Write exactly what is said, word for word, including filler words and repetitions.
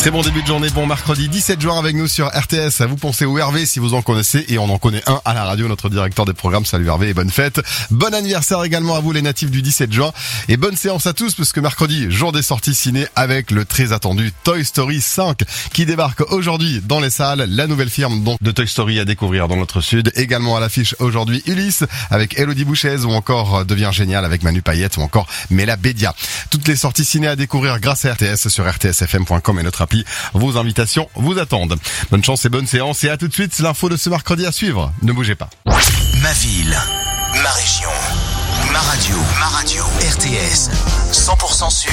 Très bon début de journée, bon mercredi dix-sept juin avec nous sur R T S. Vous pensez au Hervé si vous en connaissez, et on en connaît un à la radio, notre directeur des programmes. Salut Hervé et bonne fête. Bon anniversaire également à vous les natifs du dix-sept juin, et bonne séance à tous parce que mercredi, jour des sorties ciné avec le très attendu Toy Story cinq qui débarque aujourd'hui dans les salles. La nouvelle firme donc de Toy Story à découvrir dans notre sud. Également à l'affiche aujourd'hui Ulysse avec Elodie Bouchez, ou encore Devient génial avec Manu Payette, ou encore Mela Bédia. Toutes les sorties ciné à découvrir grâce à R T S sur r t s f m point com et notre appli. Vos invitations vous attendent. Bonne chance et bonne séance, et à tout de suite, l'info de ce mercredi à suivre. Ne bougez pas. Ma ville, ma région, ma radio, ma radio, R T S, cent pour cent Sud.